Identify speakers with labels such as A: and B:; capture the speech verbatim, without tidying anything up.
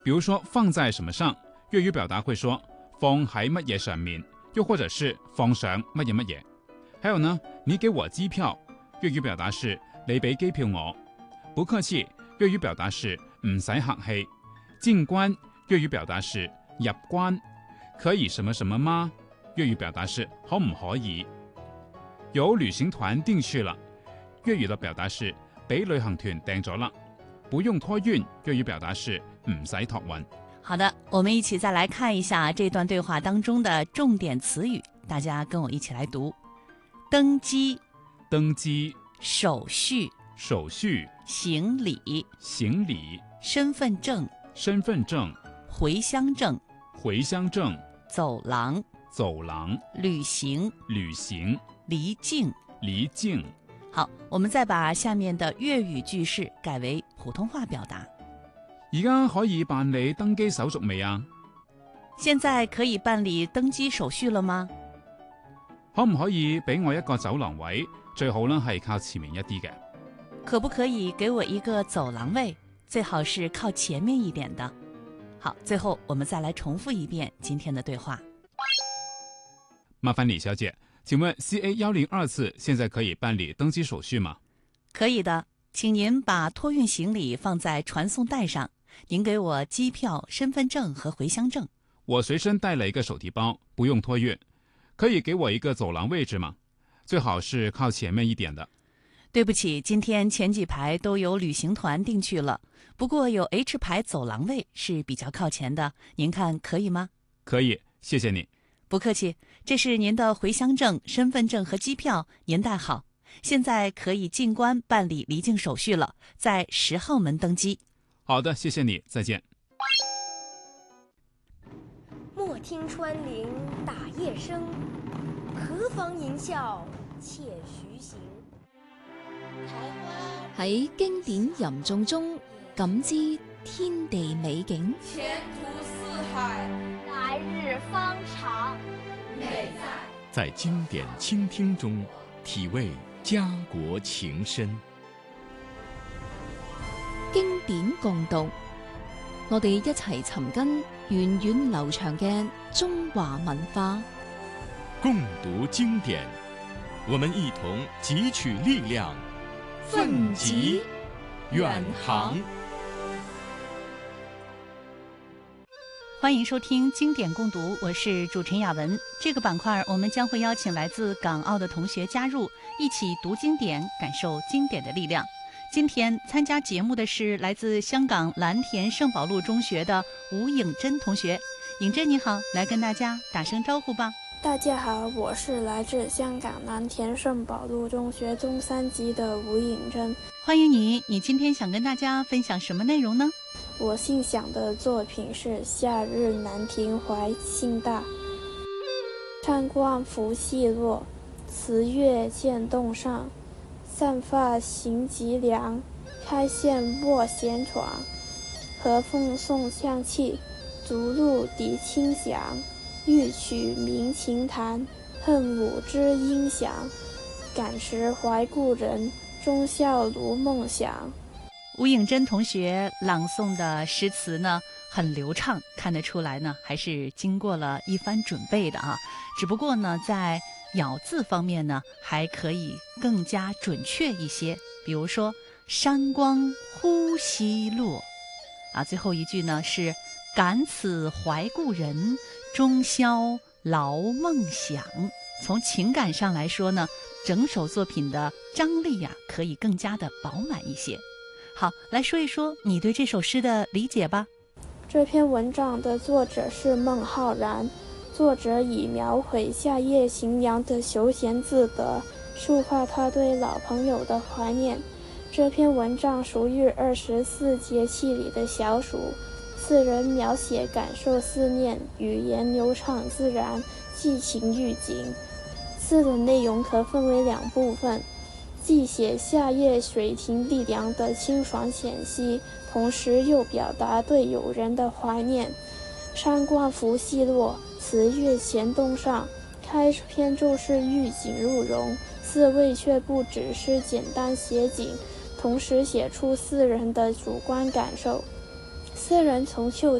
A: 比如说放在什么上，粤语表达会说放喺乜嘢上面，又或者是放上乜嘢乜嘢。还有呢，你给我机票，粤语表达是你俾机票我。不客气，粤语表达是唔使客气。进关，粤语表达是入关。可以什么什么吗？粤语表达是可唔可以。有旅行团订去了，粤语的表达是俾旅行团订咗啦。不用托运，粤语表达是唔使托运。
B: 好的，我们一起再来看一下这段对话当中的重点词语，大家跟我一起来读：登机、
A: 登机、
B: 手续、
A: 手续、
B: 行李、
A: 行李、
B: 身份证、
A: 身份证、
B: 回乡证、
A: 回乡证、
B: 走廊、
A: 走廊、
B: 旅行、
A: 旅行、
B: 离境。
A: 离境。
B: 好，我们再把下面的粤语句式改为普通话表达。
A: 而家可以辦理登機手續未啊？
B: 现在可以办理登机手续了吗？
A: 可唔可以俾我一個走廊位？最好呢係靠前面一啲嘅。
B: 可不可以给我一个走廊位？最好是靠前面一点的。好，最后我们再来重复一遍今天的对话。
A: 麻烦李小姐，请问 C A 一零二次现在可以办理登机手续吗？
B: 可以的，请您把托运行李放在传送带上。您给我机票、身份证和回乡证。
A: 我随身带了一个手提包，不用托运。可以给我一个走廊位置吗？最好是靠前面一点的。
B: 对不起，今天前几排都有旅行团订去了，不过有 H 排走廊位是比较靠前的，您看可以吗？
A: 可以，谢谢你。
B: 不客气，这是您的回乡证、身份证和机票，您带好。现在可以进关办理离境手续了，在十号门登机。
A: 好的，谢谢你，再见。
C: 莫听穿林打叶声，何妨吟啸且徐行。
D: 喺經典吟誦中感知天地美景，
E: 前途似海，
F: 来日方长。
E: 美
G: 在经典倾聽中體味家國情深。
D: 經典共讀，我哋一齊尋根源遠流長嘅中華文化。
G: 共讀經典，我們一同汲取力量，奮楫遠航。
B: 欢迎收听经典共读，我是主持人雅文。这个板块我们将会邀请来自港澳的同学加入，一起读经典，感受经典的力量。今天参加节目的是来自香港蓝田圣保路中学的吴颖珍同学。颖珍你好，来跟大家打声招呼吧。
H: 大家好，我是来自香港蓝田圣保路中学中三级的吴颖珍。
B: 欢迎你，你今天想跟大家分享什么内容呢？
H: 我欣赏的作品是《夏日南亭怀辛大》。山光拂细落，慈月见洞上。散发行极凉，开线莫闲闯。和风送香气，竹露笛清响。欲取鸣琴弹，恨舞知音响。感时怀故人，终笑如梦想。
B: 吴颖珍同学朗诵的诗词呢很流畅，看得出来呢还是经过了一番准备的啊。只不过呢在咬字方面呢还可以更加准确一些，比如说山光忽西落啊，最后一句呢是感此怀故人，终宵劳梦想。从情感上来说呢，整首作品的张力啊可以更加的饱满一些。好，来说一说你对这首诗的理解吧。
H: 这篇文章的作者是孟浩然，作者以描绘夏夜行凉的休闲自得，抒发他对老朋友的怀念。这篇文章属于二十四节气里的小暑，词人描写感受思念，语言流畅自然，寄情寓景。诗的内容可分为两部分，既写夏夜水亭地凉的清爽显息，同时又表达对友人的怀念。山光拂细落，慈月前东上，开篇就是寓景入容，四味却不只是简单写景，同时写出诗人的主观感受。 四人从秀